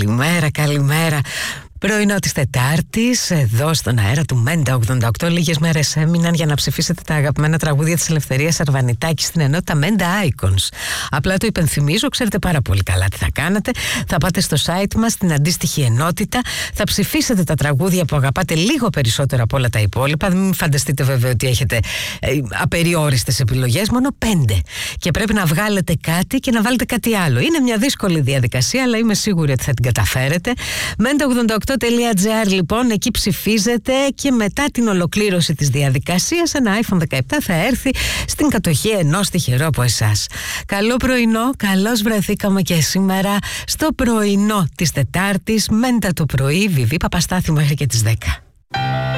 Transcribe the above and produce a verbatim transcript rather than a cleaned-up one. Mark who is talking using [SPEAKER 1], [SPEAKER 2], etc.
[SPEAKER 1] καλημέρα, καλημέρα. Πρωινό της Τετάρτης, εδώ στον αέρα του Μέντα ογδόντα οκτώ. Λίγες μέρες έμειναν για να ψηφίσετε τα αγαπημένα τραγούδια της Ελευθερίας Αρβανιτάκη στην ενότητα Μέντα Icons. Απλά το υπενθυμίζω, ξέρετε πάρα πολύ καλά τι θα κάνετε. Θα πάτε στο site μας, στην αντίστοιχη ενότητα, θα ψηφίσετε τα τραγούδια που αγαπάτε λίγο περισσότερο από όλα τα υπόλοιπα. Μην φανταστείτε βέβαια ότι έχετε ε, απεριόριστες επιλογές, μόνο πέντε. Και πρέπει να βγάλετε κάτι και να βάλετε κάτι άλλο. Είναι μια δύσκολη διαδικασία, αλλά είμαι σίγουρη ότι θα την καταφέρετε. Μέντα ογδόντα οκτώ τελεία τζι άρ λοιπόν, εκεί ψηφίζετε και μετά την ολοκλήρωση της διαδικασίας ένα άιφον δεκαεπτά θα έρθει στην κατοχή ενός τυχερού από εσάς. Καλό πρωινό, καλώς βρεθήκαμε και σήμερα στο πρωινό της Τετάρτης, Μέντα το πρωί, Βιβί Παπαστάθη μέχρι και τις δέκα.